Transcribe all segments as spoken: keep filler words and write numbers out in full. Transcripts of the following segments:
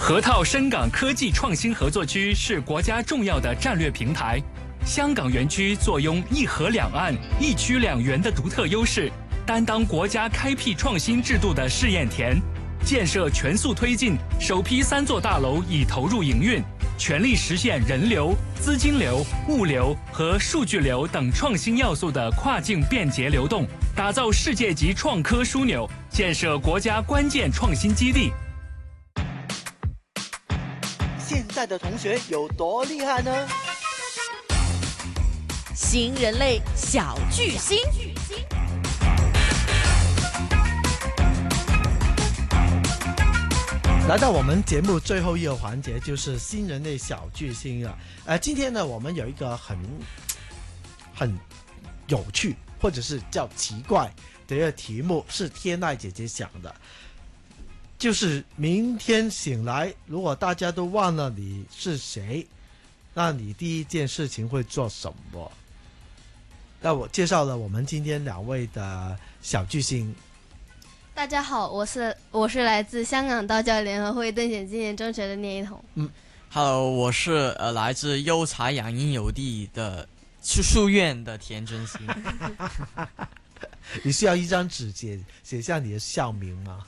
河套深港科技创新合作区是国家重要的战略平台。香港园区坐拥一河两岸、一区两园的独特优势，担当国家开辟创新制度的试验田。建设全速推进，首批三座大楼已投入营运，全力实现人流、资金流、物流和数据流等创新要素的跨境便捷流动，打造世界级创科枢纽，建设国家关键创新基地。 现在的同学有多厉害呢？ 新人类小巨星。 来到我们节目最后一个环节，就是新人类小巨星了。呃，今天呢，我们有一个很很有趣，或者是叫奇怪的一个题目，是天籁姐姐想的，就是明天醒来，如果大家都忘了你是谁，那你第一件事情会做什么？那我介绍了我们今天两位的小巨星。 大家好，我是我是来自香港道教联合会邓显纪念中学的聂一彤。 嗯 ，Hello， 我是呃来自优才养婴有地的去书院的田真希。 你需要一张纸写写下你的校名吗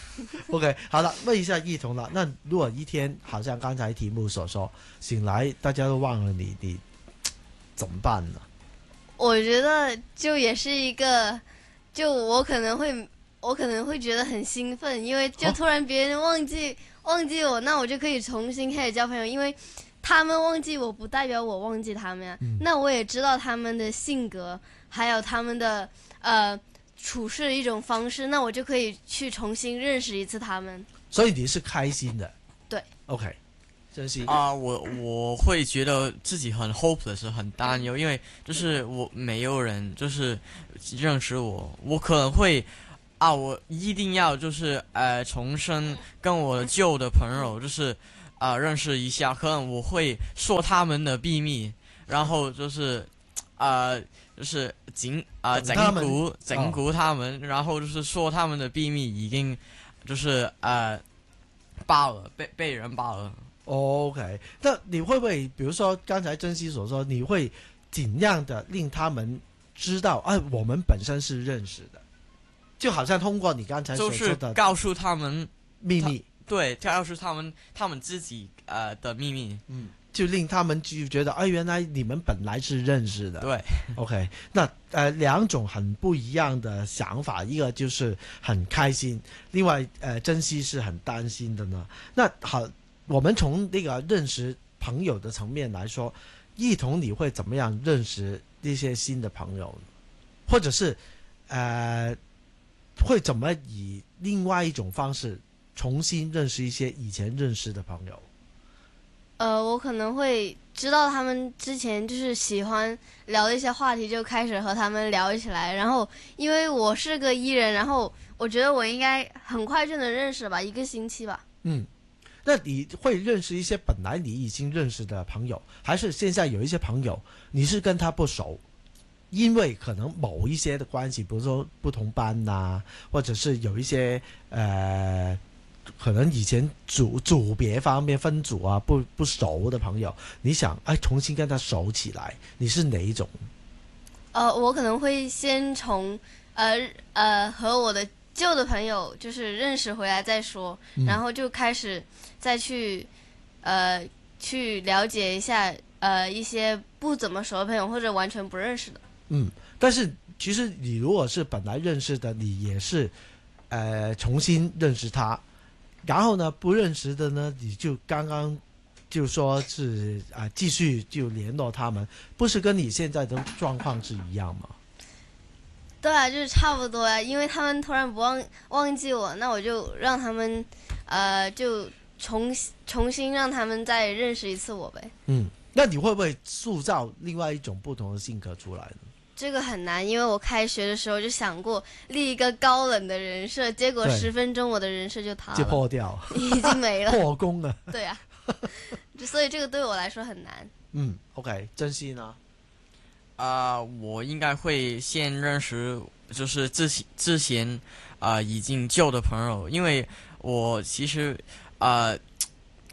？OK， 好了，问一下一彤了。那如果一天好像刚才题目所说，醒来大家都忘了你，你怎么办呢？ 我觉得就也是一个，就我可能会。我可能会觉得很兴奋，因为就突然别人忘记、哦、忘记我，那我就可以重新开始交朋友，因为他们忘记我不代表我忘记他们呀、嗯、那我也知道他们的性格还有他们的呃处事的一种方式，那我就可以去重新认识一次他们。 所以你是开心的？ 对。 OK， 真是啊、呃，我我会觉得自己很 hopeless， 很担忧，因为就是我没有人就是认识我，我可能会啊，我一定要就是呃重新跟我的旧的朋友就是啊、呃、认识一下，可能我会说他们的秘密，然后就是啊、呃、就是紧啊整蛊整蛊他们，然后就是说他们的秘密已经就是呃爆了，被被人爆了。 OK， 那你会不会比如说刚才珍惜所说，你会尽量的令他们知道，哎、啊，我们本身是认识的？就好像通过你刚才所说的， 就是告诉他们秘密， 对，告诉他们他们自己呃的秘密， 嗯，就令他们就觉得，哎，原来你们本来是认识的。 对 ，OK， 那呃两种很不一样的想法，一个就是很开心，另外呃珍惜是很担心的呢。那好，我们从那个认识朋友的层面来说，一彤你会怎么样认识那些新的朋友呢？或者是呃？会怎么以另外一种方式重新认识一些以前认识的朋友？ 呃，我可能会知道他们之前就是喜欢聊的一些话题，就开始和他们聊起来。然后，因为我是个 E 人，然后我觉得我应该很快就能认识吧，一个星期吧。 嗯，那你会认识一些本来你已经认识的朋友，还是现在有一些朋友你是跟他不熟？因为可能某一些的关系，比如说不同班呐、啊，或者是有一些呃，可能以前组组别方面分组啊不不熟的朋友，你想哎重新跟他熟起来，你是哪一种？ 呃，我可能会先从呃呃和我的旧的朋友就是认识回来再说，嗯、然后就开始再去呃去了解一下呃一些不怎么熟的朋友或者完全不认识的。 嗯，但是其实你如果是本来认识的，你也是呃重新认识他，然后呢不认识的呢，你就刚刚就说是啊、呃、继续就联络他们，不是跟你现在的状况是一样吗？ 对啊，就是差不多呀、啊，因为他们突然不忘忘记我，那我就让他们呃就重重新让他们再认识一次我呗。 嗯，那你会不会塑造另外一种不同的性格出来呢？ 这个很难，因为我开学的时候就想过立一个高冷的人设，结果十分钟我的人设就塌了， 就破掉， 已经没了， 破功了。 对啊，所以这个对我来说很难。 嗯 ，OK， 珍惜呢？ 啊、呃，我应该会先认识，就是之之前啊、呃、已经旧的朋友，因为我其实啊、呃、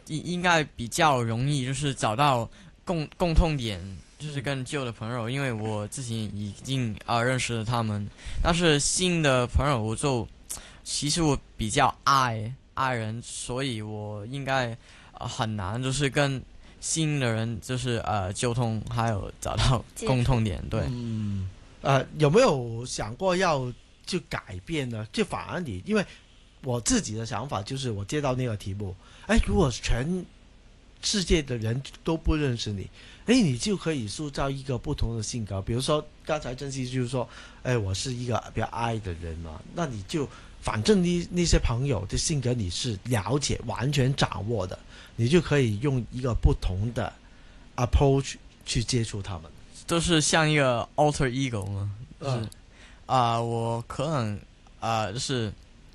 应应该比较容易，就是找到共共通点，就是跟旧的朋友，因为我自己已经啊、呃、认识了他们，但是新的朋友我就其实我比较爱爱人，所以我应该、呃、很难就是跟新的人就是呃沟通，还有找到共通点。对， 嗯，呃，有没有想过要就改变呢？就反而你，因为我自己的想法就是，我接到那个题目，哎，如果全世界的人都不认识你，哎，你就可以塑造一个不同的性格。比如说刚才珍惜就是说，哎，我是一个比较爱的人嘛，那你就反正那那些朋友的性格你是了解、完全掌握的，你就可以用一个不同的 approach 去接触他们。 都是像一个 alter ego 嘛，就是啊、呃，我可能啊、呃、就是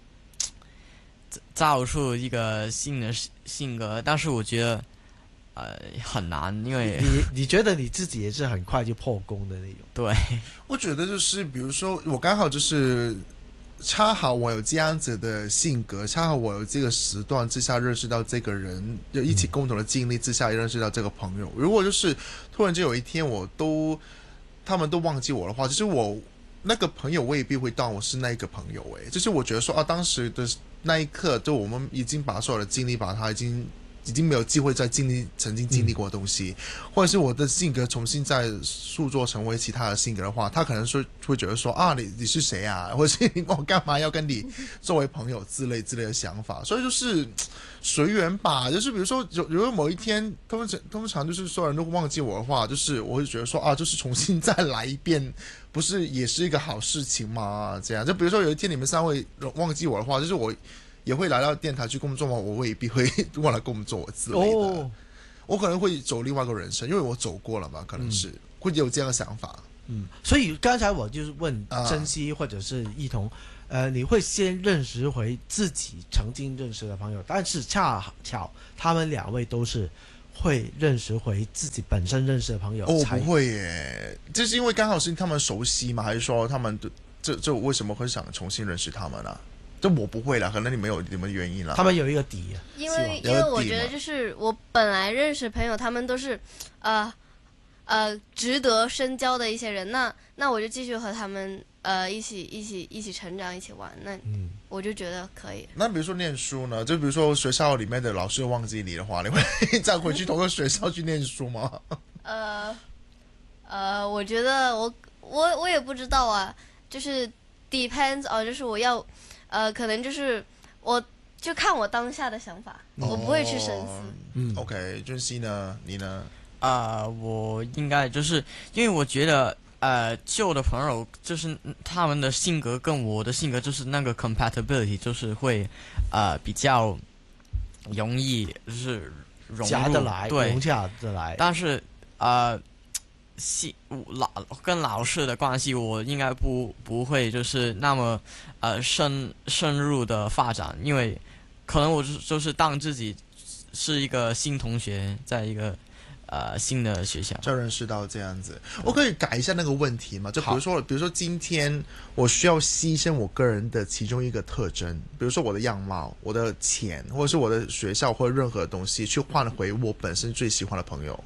造出一个新的性格，但是我觉得呃很难，因为你你觉得你自己也是很快就破功的那种？ 对， 我觉得就是比如说我刚好就是恰好我有这样子的性格，恰好我有这个时段之下认识到这个人，就一起共同的经历之下认识到这个朋友。如果就是突然间有一天我都他们都忘记我的话，就是我那个朋友未必会当我是那一个朋友。诶，就是我觉得说啊，当时的那一刻，就我们已经把所有的精力把它已经已经没有机会再经历曾经经历过的东西，嗯、或者是我的性格重新再塑造成为其他的性格的话，他可能说会觉得说啊，你你是谁啊，或者是我干嘛要跟你作为朋友之类之类的想法，所以就是随缘吧。就是比如说有如果某一天通常通常就是所有人都忘记我的话，就是我会觉得说啊，就是重新再来一遍，不是也是一个好事情吗？这样就比如说有一天你们三位忘记我的话，就是我也会来到电台去工作嘛，我未必会忘了工作之类的、哦、我可能会走另外一个人生，因为我走过了嘛，可能是、嗯、会有这样的想法。 嗯，所以刚才我就是问珍惜或者是一同、啊、呃，你会先认识回自己曾经认识的朋友，但是恰巧他们两位都是会认识回自己本身认识的朋友。 哦，不会耶，这是因为刚好是他们熟悉吗？还是说他们这这为什么会想重新认识他们呢、啊？这我不会啦，可能你们有你们原因啦。 他们有一个底、啊， 因为因为我觉得就是我本来认识朋友，他们都是呃呃值得深交的一些人，那那我就继续和他们呃一起一起一起成长，一起玩，那我就觉得可以。 那比如说念书呢？就比如说学校里面的老师忘记你的话，你会再回去同个学校去念书吗？ 呃呃，我觉得我我我也不知道啊，就是 depends on 就是我要。呃，可能就是我就看我当下的想法，哦、我不会去深思。 嗯 ，OK， 俊熙呢？你呢？ 啊、呃，我应该就是因为我觉得，呃，旧的朋友就是他们的性格跟我的性格就是那个 compatibility， 就是会呃比较容易就是融入得来， 对， 融洽得来。 但是呃。系老跟老师的关系，我应该不不会就是那么呃深深入的发展，因为可能我就就是当自己是一个新同学，在一个呃新的学校， 就认识到这样子。我可以改一下那个问题吗？就比如说，比如说今天我需要牺牲我个人的其中一个特征，比如说我的样貌、我的钱，或者是我的学校或者任何东西，去换回我本身最喜欢的朋友。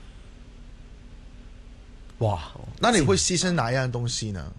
哇， 那你会牺牲哪一样东西呢？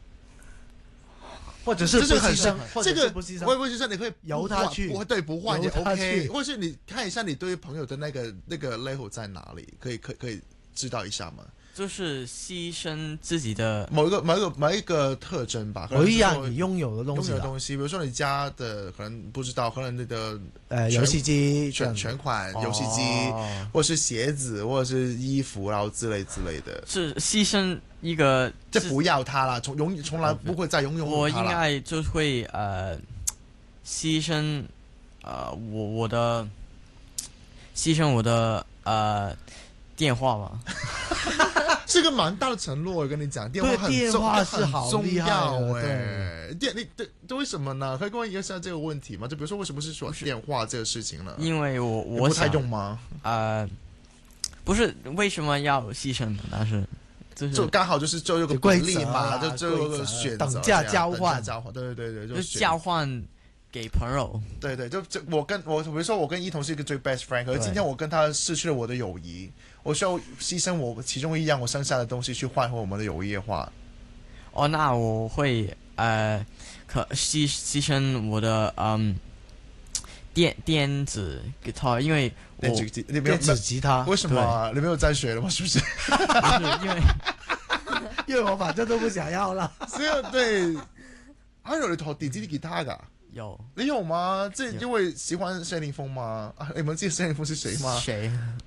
或者是不牺牲，或者是不牺牲， 会不会牺牲？你可以由他去， 不对，不换也 OK。或是你看一下你对于朋友的那个那个 level 在哪里，可以可以可以知道一下吗？ 就是牺牲自己的某一个某一个某一个特征吧， 某一样你拥有的东西， 拥有的东西，比如说你家的可能不知道，可能你的呃游戏机全全款游戏机，哦、或者是鞋子，或者是衣服，然后之类之类的， 是牺牲一个， 就不要它了，从永从来不会再拥有它了。 我应该就会呃牺牲呃我我的牺牲我的呃电话嘛。 是个蛮大的承诺，我跟你讲，电话很重， 电话是好重要哎。 电你对为什么呢？可以跟我一下这个问题吗？就比如说为什么是说电话这个事情呢？ 因为我我不太用吗？ 呃，不是为什么要牺牲？但是就是就刚好就是就有个规律嘛，就就有个选择等价交换， 交换，对对对对， 就交换给朋友。 对对，就就我跟我比如说我跟一彤是一个最 best friend，可是今天我跟他失去了我的友谊，我需要牺牲我其中一样我剩下的东西去换回我们的友谊的话， 哦，那我会呃，可牺牺牲我的嗯电电子吉他，因为我电子吉你没有电子吉他， 为什么啊？你没有在学了吗？是不是？ 不是因为因为我反正都不想要了。 所以对，还有你学电子吉他噶？ 有你有吗？这有因为喜欢谢霆锋吗？啊，你们记得谢霆锋是谁吗谁？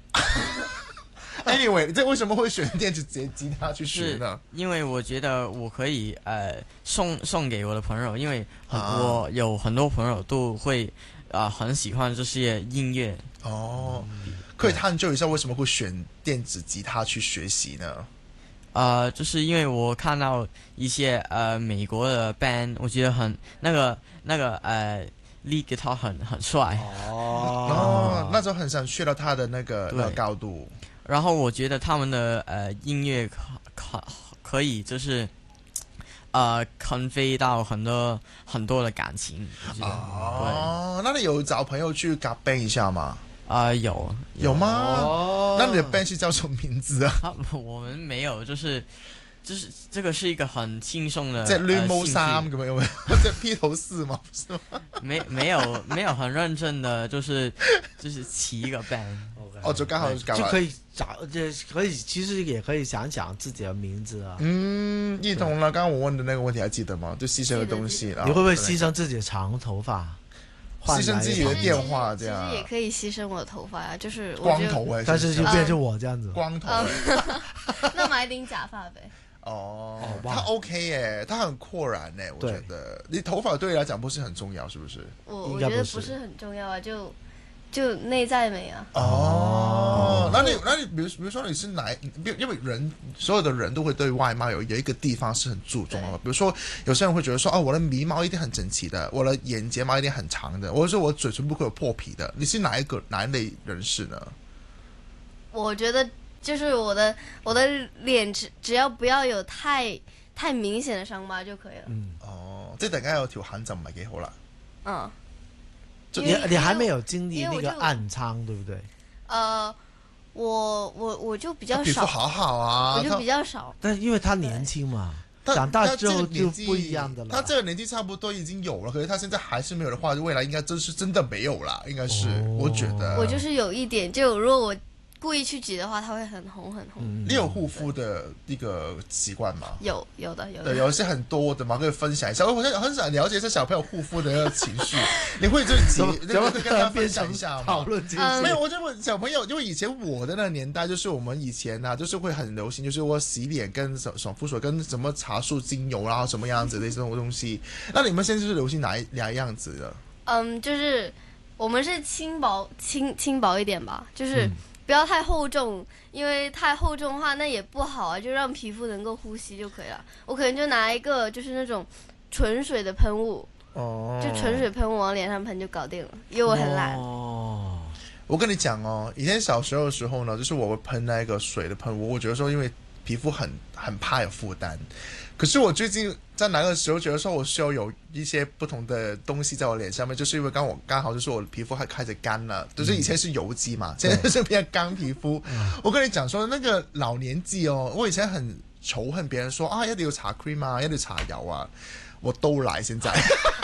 ？Anyway，这为什么会选电子吉吉他去学呢？ 因为我觉得我可以呃送送给我的朋友，因为很、 啊我有很多朋友都会啊、呃、很喜欢这些音乐。 哦，可以探究一下为什么会选电子吉他去学习呢？ 呃，就是因为我看到一些呃美国的 band， 我觉得很那个那个呃 lead guitar 很很帅， 哦，那时候很想去到他的那个对那个高度。 然后我觉得他们的呃音乐可可可以就是呃 convey 到很多很多的感情。我觉得哦，那你有找朋友去夾 band 一下吗？ 啊、呃、有有吗？ 哦那你的 band 是叫什么名字啊？ 他我们没有，就是就是这个是一个很轻松的， 即係亂毛衫呃、 咁樣，有冇？即係 P 頭四嘛？不是嗎？ 没没有没有很认真的，就是就是起一个 band。 哦，就剛好搞了。 就可以找，这可以，其实也可以想想自己的名字啊。 嗯，一彤呢？剛剛我問的那個問題還記得嗎？就犧牲的東西， 你會不會犧牲自己的長頭髮？ 犧牲自己的電話這其實樣？ 也可以犧牲我的頭髮呀、啊，就是我就光頭哎， 但是就變成我這樣子。 光頭嗯哎。 那買頂假髮唄。 哦哦，哇他 OK 耶，他很豁然呢，我覺得。你頭髮對你來講不是很重要，是不是？ 我應該不是我覺得不是很重要啊，就就內在美啊。 哦，那你那你比如比如說你是哪？因為人所有的人都會對外貌有有一個地方是很注重的，比如說有些人會覺得說，哦，我的眉毛一定很整齊的，我的眼睫毛一定很長的，或者說我嘴唇不會有破皮的。你是哪一個哪一類人士呢？ 我覺得就是我的我的臉只只要不要有太太明顯的傷疤就可以了。 嗯， 哦，即係突然間有條痕就唔係幾好啦。 嗯。 你因為你還沒有經歷因為我就那個暗瘡，對不對？ 呃，我我我就比較皮膚少， 好好啊， 我就比較少。 但因為他年輕嘛， 他長大之後他這個年紀就不一樣的了。 他這個年紀差不多已經有了，可是他現在還是沒有的話，未來應該真是真的沒有啦，應該是， 哦我覺得。 我就是有一點，就如果我故意去擠的話，它會很紅很紅。 嗯你有護膚的一個習慣嗎？ 有有的有對， 的。 有一些很多的嘛，可以分享一下。我很很想了解一下小朋友護膚的那個情緒，你會就是怎麼幾，那個跟他分變成享一下討嗎？ 論這嗯沒有， 些？ 我就問小朋友，因為以前我的那個年代，就是我們以前啊，就是會很流行，就是我洗臉跟爽爽膚水跟什麼茶樹精油，然後什麼樣子的這種東西。那你們現在就是流行哪一哪一樣子的？ 嗯，就是我們是輕薄輕輕薄一點吧，就是嗯不要太厚重，因為太厚重的話那也不好啊，就讓皮膚能夠呼吸就可以了。我可能就拿一個就是那種純水的噴霧， 哦就純水噴霧往臉上噴就搞定了，因為我很懶。 哦， 我跟你講哦，以前小時候的時候呢，就是我會噴那個水的噴霧，我覺得說因為皮膚很很怕有負擔。可是我最近在那個時候覺得說我需要有一些不同的東西在我臉上面，就是因為剛我剛好就是我的皮膚還開始乾了，就是以前是油肌嘛，現在是變乾皮膚。我跟你講說那個老年紀哦，我以前很仇恨別人說啊一定要搽 cream 啊，一定要搽油啊，我都來現在。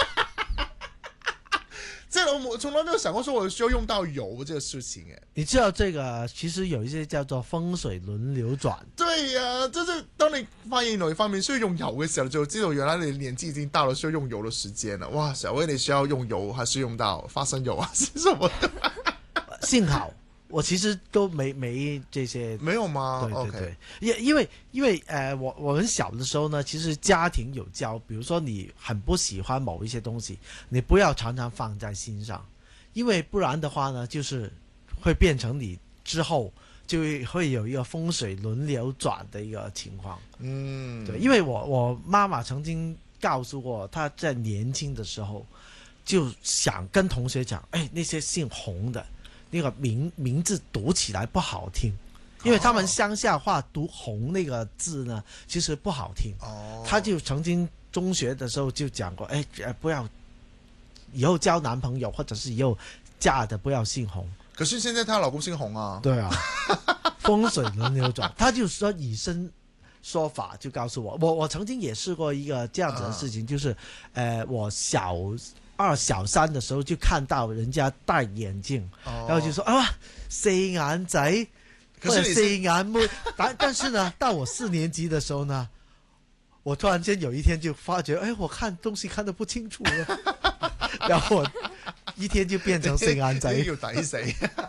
這個我從來沒有想過說我需要用到油這個事情誒。 你知道這個其實有一些叫做風水輪流轉。 對呀、啊，就是當你發現哪一方面需要用油嘅時候，就知道原來你年紀已經到了需要用油的時間了。哇，小薇你需要用油，還是用到花生油啊？是什麼的？ 幸好我其實都沒沒這些。 沒有嗎？ 對對 OK 對，因因為因為呃，我我們小的時候呢，其實家庭有教，比如說你很不喜歡某一些東西，你不要常常放在心上，因為不然的話呢，就是會變成你之後就會會有一個風水輪流轉的一個情況。 嗯， 對，因為我我媽媽曾經告訴我，她在年輕的時候就想跟同學講，哎，那些姓洪的那個名名字讀起來不好聽，因為他們鄉下話讀洪那個字呢，其實不好聽。 哦， 他就曾經中學的時候就講過，哎，不要以后交男朋友或者是以后嫁的不要姓洪。 可是现在她老公姓洪啊。 对啊，风水轮流转，他就说以身说法，就告诉我，我我曾经也试过一个这样子的事情，啊、就是，呃，我小二小三的时候就看到人家戴眼镜，哦、然后就说啊四眼仔，或者四眼妹，但但是呢，到我四年级的时候呢，我突然间有一天就发觉，哎，我看东西看得不清楚了，然后我一天就变成四眼仔， 要抵死。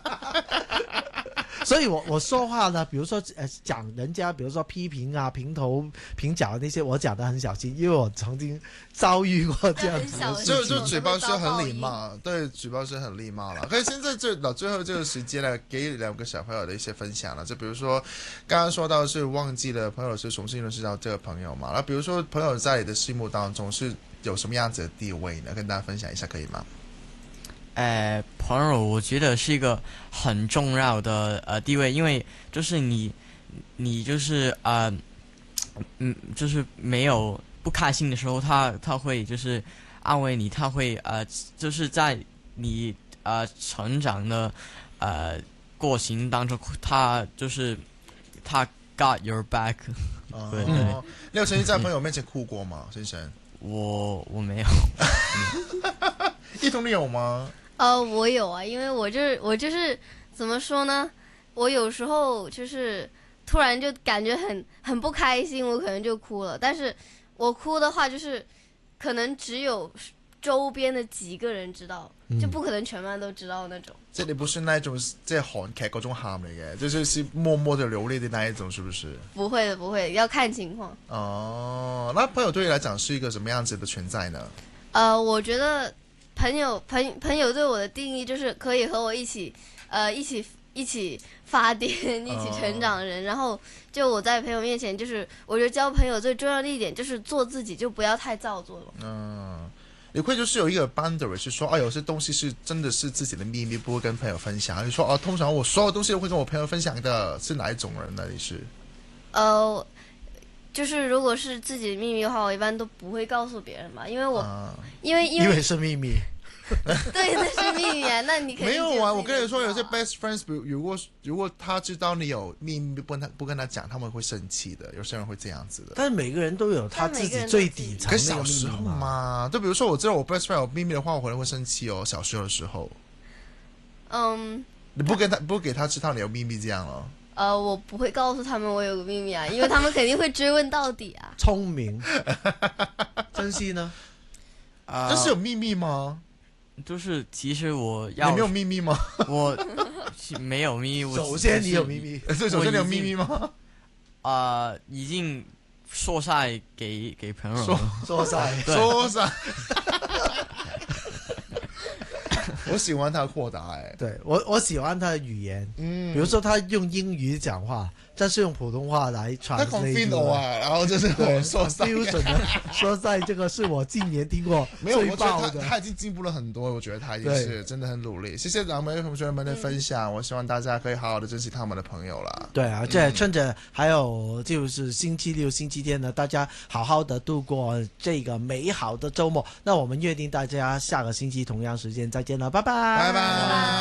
所以我我说话呢，比如说呃讲人家，比如说批评啊、评头评脚那些，我讲得很小心，因为我曾经遭遇过这样子的事情。 就就举报是很礼貌，对，举报是很礼貌了。可是现在就到最后这个时间呢，给两个小朋友的一些分享了。就比如说刚刚说到是忘记了朋友是重新认识到这个朋友嘛，那比如说朋友在你的心目当中是有什么样子的地位呢？跟大家分享一下可以吗？ 呃，朋友，我觉得是一个很重要的呃地位，因为就是你，你就是呃，嗯，就是没有不开心的时候，他他会就是安慰你，他会呃，就是在你呃成长的呃过程当中，他就是他 got your back。 哦、 对对。 你有曾经在朋友面前哭过吗，先生？ 我我没有。 一彤你有吗？ 呃，我有啊，因为我就是我就是怎么说呢？我有时候就是突然就感觉很很不开心，我可能就哭了。但是我哭的话，就是可能只有周边的几个人知道， 嗯、 就不可能全班都知道那种。 即係你不是那種即係韓劇嗰種喊嚟嘅，就是是默默的流淚的那一種，是不是？ 不會的，不會，要看情況。 哦，那朋友對你來講是一個什麼樣子的存在呢？ 呃，我覺得。朋友朋朋友對我的定義就是可以和我一起，呃，一起一起發癲、一起成長的人。Oh. 然後就我在朋友面前，就是我覺得交朋友最重要的一點就是做自己，就不要太造作了。 嗯，你會就是有一個 boundary，是說，啊，有些東西是真的是自己的秘密，不會跟朋友分享。你說，哦、啊，通常我所有東西都會跟我朋友分享的，是哪一種人呢？你是？呃。 就是如果是自己的秘密的話，我一般都不會告訴別人吧，因為我、啊、因為因為因為是秘密。 對，那是秘密啊，那你肯定沒有啊，我跟你說，有些 best friends，如果如果他知道你有秘密，不跟他不跟他講，他們會生氣的。有些人會這樣子的。 但是每個人都有他自己最底層的那個秘密嘛。可是小時候嘛， 就比如說我知道我 best friend 有秘密的話，我可能會生氣哦。小時候的時候，嗯，你不跟他不給他知道你有秘密，這樣咯。 呃，我不會告訴他們我有個秘密啊，因為他們肯定會追問到底啊。 聰明，珍惜呢？ 啊、呃，這是有秘密嗎？ 就是其實我要你沒有秘密嗎？ 我沒有秘密。我首先你有秘密， 所以首先你有秘密嗎？ 啊、呃，已經說晒給給朋友， 說說晒， 說晒。我喜歡他豁達哎， 對我我喜歡他的語言，嗯，比如說他用英語講話，但是用普通話來傳他 confident 啊，然後就是我說晒， 標準的說晒，這個是我今年聽過最爆的。 他, 他已經進步了很多，我覺得他也是真的很努力。謝謝兩位同學們的分享，嗯、我希望大家可以好好的珍惜他們的朋友啦。 對啊，這趁着還有就是星期六、星期天呢，大家好好的度過這個美好的周末。那我們約定大家下個星期同樣時間再見了，拜拜。 拜拜。